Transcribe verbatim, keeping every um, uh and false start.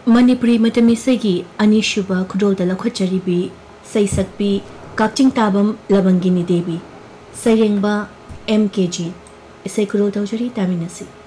मणिपुरी मतमिसेगी अनिशुबा खुदोलदा लखोचरीबी सैसक्पी काक्चिंग ताबम लबंगिनी देवी सैरेंबा M के जी इसे खुदोल तौजरी तामिनसी।